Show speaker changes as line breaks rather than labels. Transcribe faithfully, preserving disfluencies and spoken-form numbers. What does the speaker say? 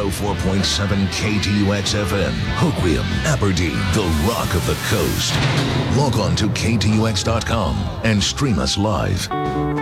oh four point seven K T U X F M, Hoquiam, Aberdeen, the rock of the coast. Log on to K T U X dot com and stream us live.